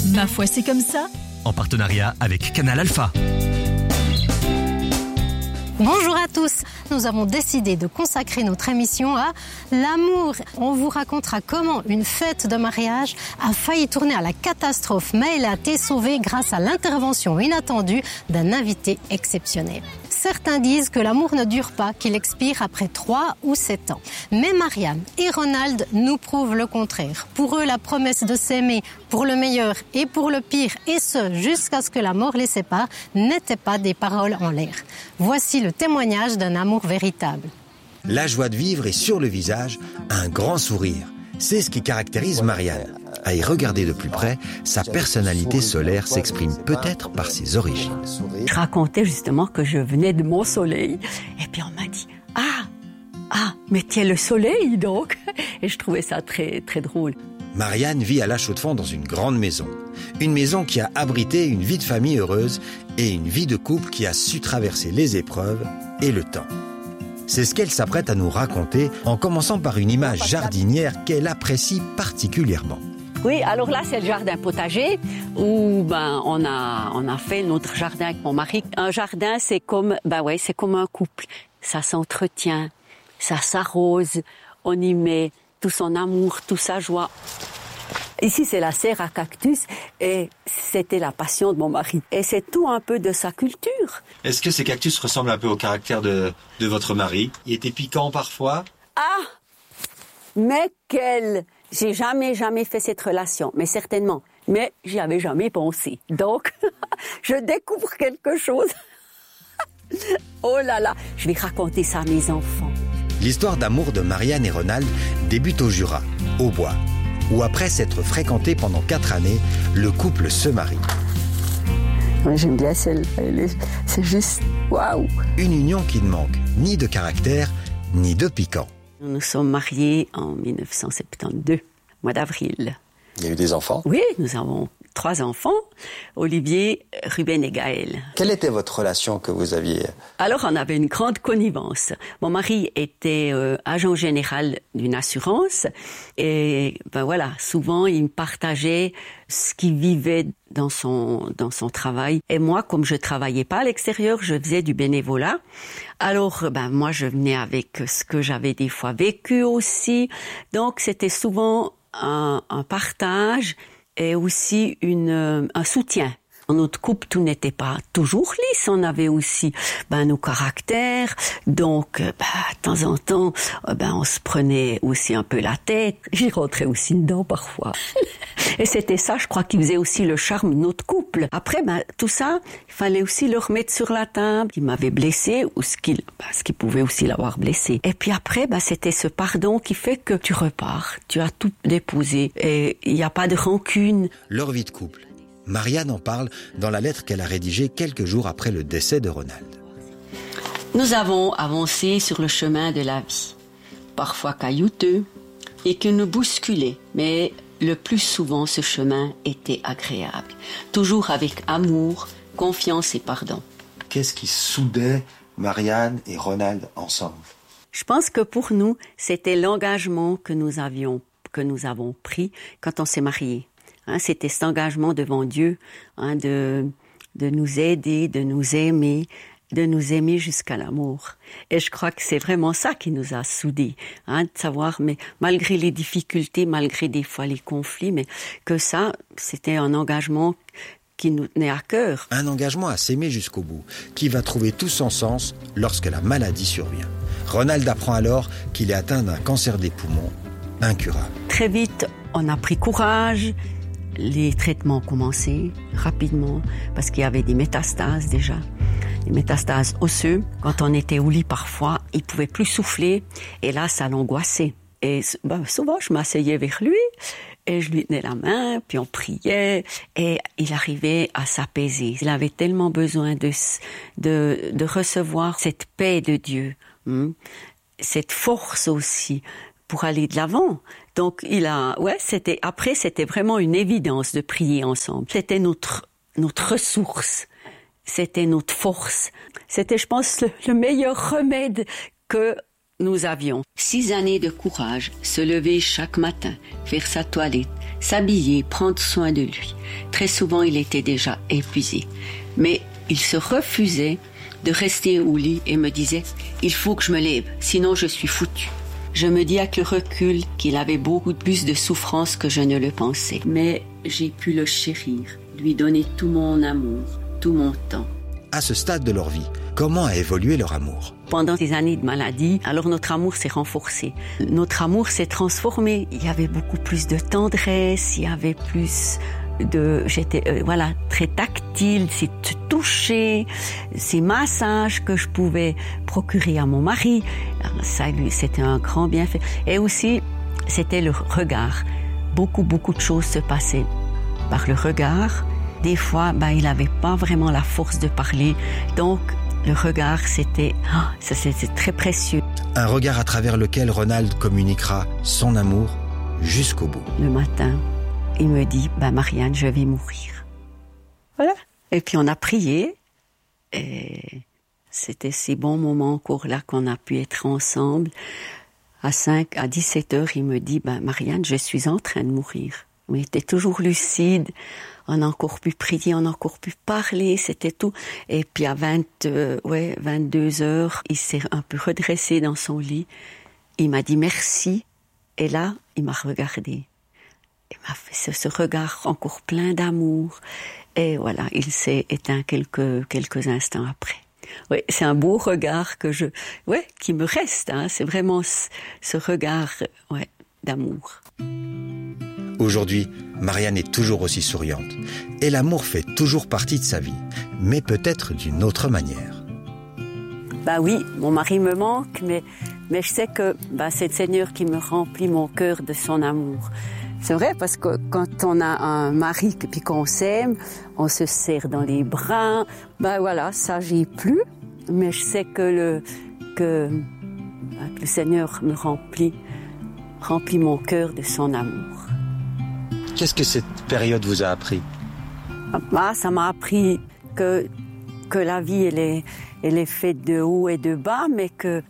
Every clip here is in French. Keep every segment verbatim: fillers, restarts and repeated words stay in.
Ma foi, c'est comme ça. En partenariat avec Canal Alpha. Bonjour à tous, nous avons décidé de consacrer notre émission à l'amour. On vous racontera comment une fête de mariage a failli tourner à la catastrophe, mais elle a été sauvée grâce à l'intervention inattendue d'un invité exceptionnel. Certains disent que l'amour ne dure pas, qu'il expire après trois ou sept ans. Mais Marianne et Ronald nous prouvent le contraire. Pour eux, la promesse de s'aimer pour le meilleur et pour le pire, et ce, jusqu'à ce que la mort les sépare, n'était pas des paroles en l'air. Voici le témoignage d'un amour véritable. La joie de vivre est sur le visage, un grand sourire. C'est ce qui caractérise Marianne. À y regarder de plus près, sa personnalité solaire s'exprime peut-être par ses origines. Je racontais justement que je venais de mon soleil, et puis on m'a dit « Ah, ah, mais tu es le soleil donc !» Et je trouvais ça très, très drôle. Marianne vit à La Chaux-de-Fonds dans une grande maison. Une maison qui a abrité une vie de famille heureuse et une vie de couple qui a su traverser les épreuves et le temps. C'est ce qu'elle s'apprête à nous raconter en commençant par une image jardinière qu'elle apprécie particulièrement. Oui, alors là, c'est le jardin potager où ben, on, a, on a fait notre jardin avec mon mari. Un jardin, c'est comme, ben ouais, c'est comme un couple. Ça s'entretient, ça s'arrose, on y met tout son amour, toute sa joie. Ici, c'est la serre à cactus et c'était la passion de mon mari. Et c'est tout un peu de sa culture. Est-ce que ces cactus ressemblent un peu au caractère de, de votre mari? Il était piquant parfois? Ah! Mais quel... J'ai jamais, jamais fait cette relation, mais certainement. Mais j'y avais jamais pensé. Donc, je découvre quelque chose. Oh là là, je vais raconter ça à mes enfants. L'histoire d'amour de Marianne et Ronald débute au Jura, au Bois, où après s'être fréquentés pendant quatre années, le couple se marie. Moi, j'aime bien celle, c'est juste waouh. Une union qui ne manque ni de caractère, ni de piquant. Nous nous sommes mariés en dix-neuf cent soixante-douze, mois d'avril. Il y a eu des enfants? Oui, nous avons trois enfants, Olivier, Ruben et Gaël. Quelle était votre relation que vous aviez? Alors, on avait une grande connivence. Mon mari était euh, agent général d'une assurance et ben voilà, souvent il me partageait ce qu'il vivait dans son dans son travail. Et moi, comme je travaillais pas à l'extérieur, je faisais du bénévolat. Alors, ben moi, je venais avec ce que j'avais des fois vécu aussi. Donc, c'était souvent un, un partage et aussi une, un soutien. Dans notre couple, tout n'était pas toujours lisse. On avait aussi ben, nos caractères. Donc, ben, de temps en temps, ben, on se prenait aussi un peu la tête. J'y rentrais aussi dedans parfois. Et c'était ça, je crois, qui faisait aussi le charme de notre couple. Après, ben, tout ça, il fallait aussi le remettre sur la table. Il m'avait blessé ou ce qu'il, ben, ce qui pouvait aussi l'avoir blessé. Et puis après, ben, c'était ce pardon qui fait que tu repars. Tu as tout déposé. Et il n'y a pas de rancune. Leur vie de couple. Marianne en parle dans la lettre qu'elle a rédigée quelques jours après le décès de Ronald. Nous avons avancé sur le chemin de la vie, parfois caillouteux et qui nous bousculait, mais le plus souvent ce chemin était agréable, toujours avec amour, confiance et pardon. Qu'est-ce qui soudait Marianne et Ronald ensemble? Je pense que pour nous, c'était l'engagement que nous avions, que nous avons pris quand on s'est mariés. Hein, c'était cet engagement devant Dieu, hein, de, de nous aider, de nous aimer, de nous aimer jusqu'à l'amour. Et je crois que c'est vraiment ça qui nous a soudés, hein, de savoir, mais malgré les difficultés, malgré des fois les conflits, mais que ça, c'était un engagement qui nous tenait à cœur. Un engagement à s'aimer jusqu'au bout, qui va trouver tout son sens lorsque la maladie survient. Ronald apprend alors qu'il est atteint d'un cancer des poumons incurable. Très vite, on a pris courage. Les traitements ont commencé rapidement parce qu'il y avait des métastases déjà, des métastases osseuses. Quand on était au lit parfois, il pouvait plus souffler et là, ça l'angoissait. Et ben, souvent, je m'asseyais vers lui et je lui tenais la main, puis on priait et il arrivait à s'apaiser. Il avait tellement besoin de, de, de recevoir cette paix de Dieu, hein, cette force aussi pour aller de l'avant. Donc, il a, ouais, c'était, après, c'était vraiment une évidence de prier ensemble. C'était notre, notre ressource. C'était notre force. C'était, je pense, le, le meilleur remède que nous avions. Six années de courage, se lever chaque matin, faire sa toilette, s'habiller, prendre soin de lui. Très souvent, il était déjà épuisé. Mais il se refusait de rester au lit et me disait « Il faut que je me lève, sinon je suis foutu ». Je me dis avec le recul qu'il avait beaucoup plus de souffrance que je ne le pensais. Mais j'ai pu le chérir, lui donner tout mon amour, tout mon temps. À ce stade de leur vie, comment a évolué leur amour ? Pendant ces années de maladie, alors notre amour s'est renforcé. Notre amour s'est transformé. Il y avait beaucoup plus de tendresse, il y avait plus de... J'étais euh, voilà, très tactile, c'est toucher, ces massages que je pouvais procurer à mon mari. Ça, lui, c'était un grand bienfait. Et aussi, c'était le regard. Beaucoup, beaucoup de choses se passaient par le regard. Des fois, ben, il n'avait pas vraiment la force de parler. Donc, le regard, c'était, oh, ça, c'était très précieux. Un regard à travers lequel Ronald communiquera son amour jusqu'au bout. Le matin, il me dit, ben, Marianne, je vais mourir. Voilà. Et puis, on a prié. Et c'était ces bons moments encore là qu'on a pu être ensemble. À cinq, à dix-sept heures, il me dit, ben, Marianne, je suis en train de mourir. Mais il était toujours lucide. On a encore pu prier, on a encore pu parler, c'était tout. Et puis à vingt, euh, ouais, vingt-deux heures, il s'est un peu redressé dans son lit. Il m'a dit merci. Et là, il m'a regardé. Il m'a fait ce, ce regard encore plein d'amour. Et voilà, il s'est éteint quelques, quelques instants après. Ouais, c'est un beau regard que je, ouais, qui me reste, hein. C'est vraiment ce, ce regard, ouais, d'amour. Aujourd'hui, Marianne est toujours aussi souriante. Et l'amour fait toujours partie de sa vie, mais peut-être d'une autre manière. Bah oui, mon mari me manque, mais, mais je sais que bah, c'est le Seigneur qui me remplit mon cœur de son amour. C'est vrai, parce que quand on a un mari et puis qu'on s'aime, on se serre dans les bras. Bah voilà, ça j'ai plus, mais je sais que le, que, bah, que le Seigneur me remplit, remplit mon cœur de son amour. Qu'est-ce que cette période vous a appris ? Ah, ça m'a appris que, que la vie, elle est, elle est faite de haut et de bas, mais que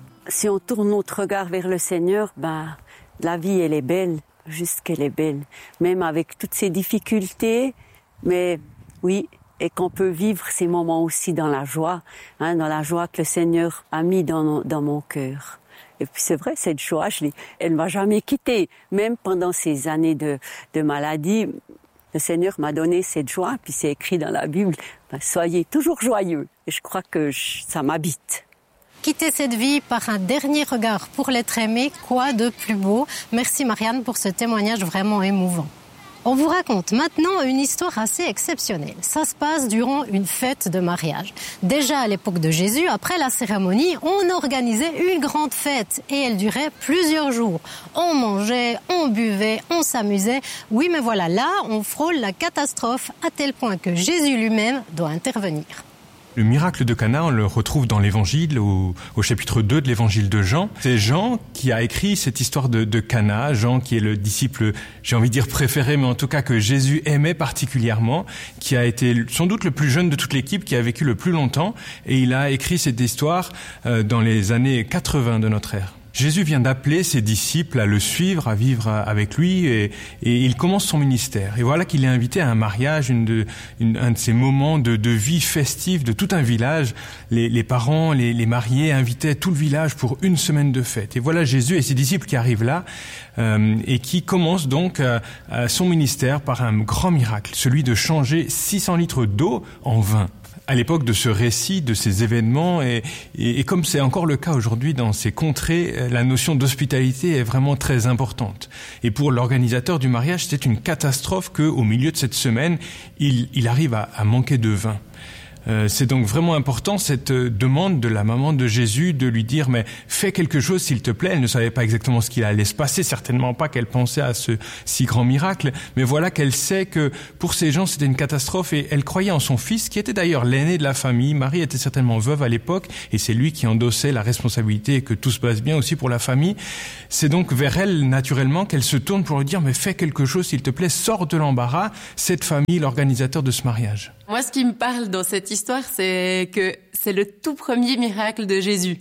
si on tourne notre regard vers le Seigneur, ben, la vie, elle est belle, juste qu'elle est belle. Même avec toutes ces difficultés, mais oui, et qu'on peut vivre ces moments aussi dans la joie, hein, dans la joie que le Seigneur a mis dans, dans mon cœur. Et puis c'est vrai, cette joie, je l'ai, elle ne m'a jamais quittée. Même pendant ces années de, de maladie, le Seigneur m'a donné cette joie, puis c'est écrit dans la Bible, ben, soyez toujours joyeux. Et je crois que je, ça m'habite. Quitter cette vie par un dernier regard pour l'être aimé, quoi de plus beau ? Merci Marianne pour ce témoignage vraiment émouvant. On vous raconte maintenant une histoire assez exceptionnelle. Ça se passe durant une fête de mariage. Déjà à l'époque de Jésus, après la cérémonie, on organisait une grande fête et elle durait plusieurs jours. On mangeait, on buvait, on s'amusait. Oui, mais voilà, là, on frôle la catastrophe à tel point que Jésus lui-même doit intervenir. Le miracle de Cana, on le retrouve dans l'Évangile, au, au chapitre deux de l'Évangile de Jean. C'est Jean qui a écrit cette histoire de, de Cana, Jean qui est le disciple, j'ai envie de dire préféré, mais en tout cas que Jésus aimait particulièrement, qui a été sans doute le plus jeune de toute l'équipe, qui a vécu le plus longtemps, et il a écrit cette histoire euh, dans les années quatre-vingts de notre ère. Jésus vient d'appeler ses disciples à le suivre, à vivre avec lui, et, et il commence son ministère. Et voilà qu'il est invité à un mariage, une de, une, un de ces moments de, de vie festive de tout un village. Les, les parents, les, les mariés invitaient tout le village pour une semaine de fête. Et voilà Jésus et ses disciples qui arrivent là, euh, et qui commencent donc euh, son ministère par un grand miracle, celui de changer six cents litres d'eau en vin. À l'époque de ce récit, de ces événements, et, et, et comme c'est encore le cas aujourd'hui dans ces contrées, la notion d'hospitalité est vraiment très importante. Et pour l'organisateur du mariage, c'est une catastrophe qu'au milieu de cette semaine, il, il arrive à, à manquer de vin. Euh, c'est donc vraiment important cette demande de la maman de Jésus de lui dire « mais fais quelque chose s'il te plaît ». Elle ne savait pas exactement ce qu'il allait se passer, certainement pas qu'elle pensait à ce si grand miracle, mais voilà qu'elle sait que pour ces gens c'était une catastrophe et elle croyait en son fils qui était d'ailleurs l'aîné de la famille. Marie était certainement veuve à l'époque et c'est lui qui endossait la responsabilité et que tout se passe bien aussi pour la famille. C'est donc vers elle naturellement qu'elle se tourne pour lui dire « mais fais quelque chose s'il te plaît, sors de l'embarras », cette famille, l'organisateur de ce mariage. Moi, ce qui me parle dans cette histoire, c'est que c'est le tout premier miracle de Jésus.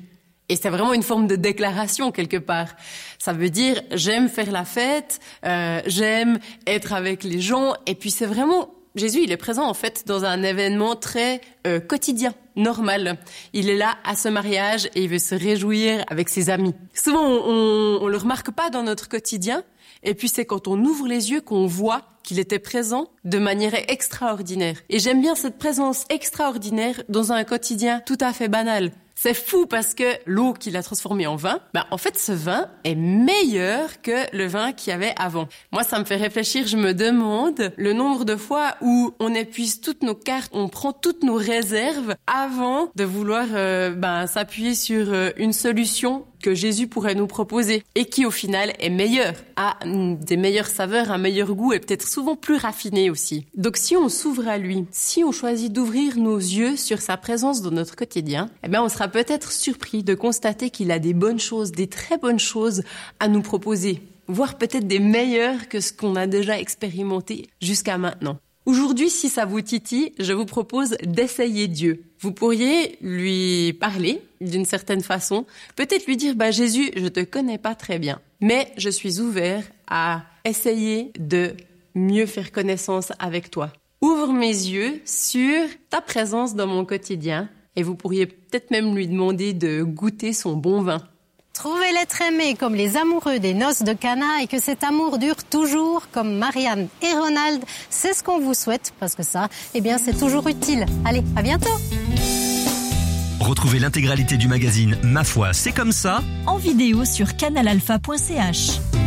Et c'est vraiment une forme de déclaration quelque part. Ça veut dire j'aime faire la fête, euh, j'aime être avec les gens. Et puis c'est vraiment Jésus, il est présent en fait dans un événement très euh, quotidien, normal. Il est là à ce mariage et il veut se réjouir avec ses amis. Souvent, on, on, on le remarque pas dans notre quotidien. Et puis c'est quand on ouvre les yeux qu'on voit qu'il était présent de manière extraordinaire. Et j'aime bien cette présence extraordinaire dans un quotidien tout à fait banal. C'est fou parce que l'eau qu'il a transformée en vin, bah en fait ce vin est meilleur que le vin qu'il y avait avant. Moi ça me fait réfléchir, je me demande le nombre de fois où on épuise toutes nos cartes, on prend toutes nos réserves avant de vouloir euh, bah, s'appuyer sur euh, une solution que Jésus pourrait nous proposer et qui au final est meilleure, a des meilleures saveurs, un meilleur goût et peut-être souvent plus raffiné aussi. Donc si on s'ouvre à lui, si on choisit d'ouvrir nos yeux sur sa présence dans notre quotidien, eh bien on sera peut-être surpris de constater qu'il a des bonnes choses, des très bonnes choses à nous proposer, voire peut-être des meilleures que ce qu'on a déjà expérimenté jusqu'à maintenant. Aujourd'hui, si ça vous titille, je vous propose d'essayer Dieu. Vous pourriez lui parler d'une certaine façon, peut-être lui dire bah, « Jésus, je te connais pas très bien, mais je suis ouvert à essayer de mieux faire connaissance avec toi. Ouvre mes yeux sur ta présence dans mon quotidien. » Et vous pourriez peut-être même lui demander de goûter son bon vin. Trouvez l'être aimé comme les amoureux des noces de Cana et que cet amour dure toujours comme Marianne et Ronald. C'est ce qu'on vous souhaite parce que ça, eh bien, c'est toujours utile. Allez, à bientôt. Retrouvez l'intégralité du magazine Ma foi, c'est comme ça en vidéo sur canal alpha point c h.